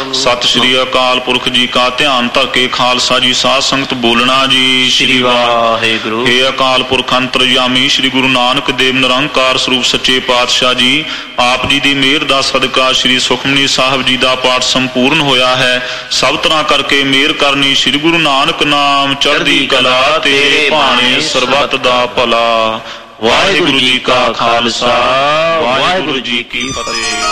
ਸਤਿ ਸ਼੍ਰੀ ਅਕਾਲ ਪੁਰਖ ਜੀ ਕਾ ਧਿਆਨ ਧਰ ਕੇ ਖਾਲਸਾ ਜੀ ਸਾਧ ਸੰਗਤ ਬੋਲਣਾ ਜੀ। ਸ਼੍ਰੀ ਵਾਹਿਗੁਰੂ। हे ਅਕਾਲ ਪੁਰਖ ਅੰਤਰਜਾਮੀ ਸ਼੍ਰੀ ਗੁਰੂ ਨਾਨਕ ਦੇਵ ਨਿਰੰਕਾਰ ਸਰੂਪ ਸੱਚੇ ਪਾਤਸ਼ਾਹ ਜੀ, ਆਪ ਜੀ ਦੀ ਮਿਹਰ ਦਾ ਸਦਕਾ ਸ਼੍ਰੀ ਸੁਖਮਨੀ ਸਾਹਿਬ ਜੀ ਦਾ ਪਾਠ ਸੰਪੂਰਨ ਹੋਇਆ ਹੈ। ਸਭ ਤਰ੍ਹਾਂ ਕਰਕੇ ਮਿਹਰ ਕਰਨੀ ਸ਼੍ਰੀ ਗੁਰੂ ਨਾਨਕ ਨਾਮ ਚੜ੍ਹਦੀ ਕਲਾ, ਤੇਰੇ ਭਾਣੇ ਸਰਬੱਤ ਦਾ ਭਲਾ। ਵਾਹਿਗੁਰੂ ਜੀ ਕਾ ਖਾਲਸਾ, ਵਾਹਿਗੁਰੂ ਜੀ ਕੀ ਫਤਿਹ।